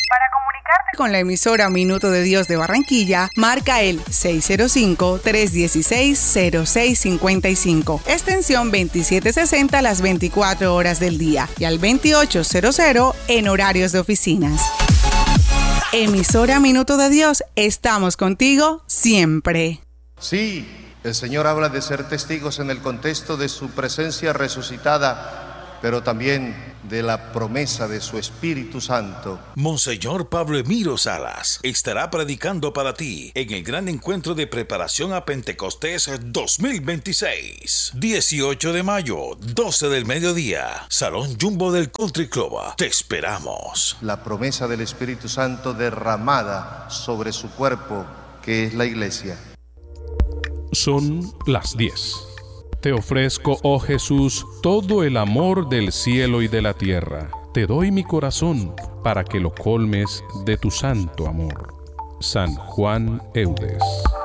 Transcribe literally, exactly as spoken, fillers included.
Para comunicarte con la emisora Minuto de Dios de Barranquilla, marca el seis cero cinco, tres uno seis, cero seis cinco cinco, extensión veintisiete sesenta las veinticuatro horas del día y al veintiocho cero cero en horarios de oficinas. Emisora Minuto de Dios, estamos contigo siempre. Sí, el Señor habla de ser testigos en el contexto de su presencia resucitada, pero también de la promesa de su Espíritu Santo. Monseñor Pablo Emiro Salas estará predicando para ti en el gran encuentro de preparación a Pentecostés dos mil veintiséis. dieciocho de mayo, doce del mediodía, Salón Jumbo del Country Club. Te esperamos. La promesa del Espíritu Santo derramada sobre su cuerpo, que es la Iglesia. Son las diez. Te ofrezco, oh Jesús, todo el amor del cielo y de la tierra. Te doy mi corazón para que lo colmes de tu santo amor. San Juan Eudes.